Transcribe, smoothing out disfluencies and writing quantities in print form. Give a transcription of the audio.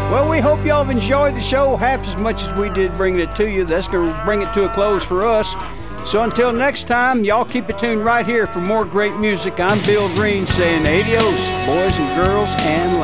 Well, we hope y'all have enjoyed the show half as much as we did bringing it to you. That's going to bring it to a close for us. So until next time, y'all keep it tuned right here for more great music. I'm Bill Green saying adios, boys and girls and